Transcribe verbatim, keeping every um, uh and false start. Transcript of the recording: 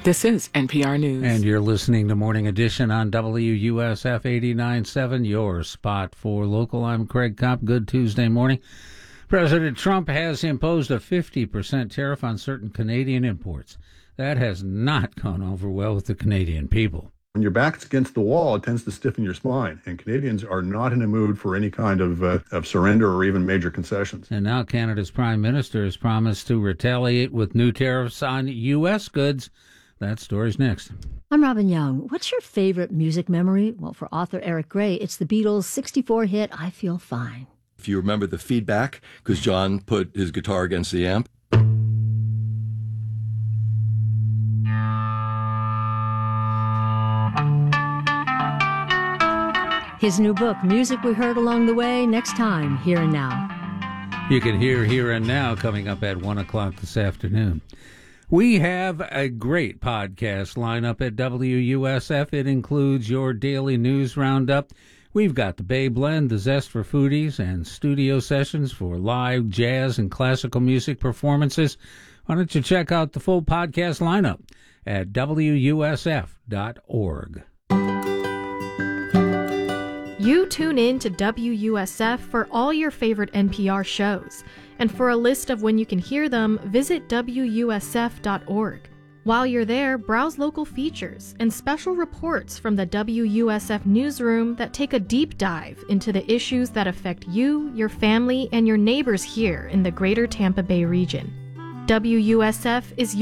This is N P R News. And you're listening to Morning Edition on W U S F eighty-nine point seven, your spot for local. I'm Craig Kopp. Good Tuesday morning. President Trump has imposed a fifty percent tariff on certain Canadian imports. That has not gone over well with the Canadian people. When your back's against the wall, it tends to stiffen your spine, and Canadians are not in a mood for any kind of uh, of surrender or even major concessions. And now Canada's Prime Minister has promised to retaliate with new tariffs on U S goods. That story's next. I'm Robin Young. What's your favorite music memory? Well, for author Eric Gray, it's the Beatles' sixty-four hit, I Feel Fine. If you remember the feedback, because John put his guitar against the amp. His new book, Music We Heard Along the Way, next time, Here and Now. You can hear Here and Now coming up at one o'clock this afternoon. We have a great podcast lineup at W U S F. It includes your daily news roundup. We've got the Bay Blend, the Zest for Foodies, and studio sessions for live jazz and classical music performances. Why don't you check out the full podcast lineup at W U S F dot org. You tune in to W U S F for all your favorite N P R shows. And for a list of when you can hear them, visit W U S F dot org. While you're there, browse local features and special reports from the W U S F newsroom that take a deep dive into the issues that affect you, your family, and your neighbors here in the greater Tampa Bay region. W U S F is your